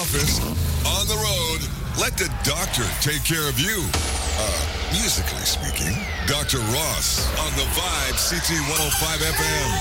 office, on the road, let the doctor take care of you. Musically speaking, Dr. Ross on the Vibe CT 105 FM.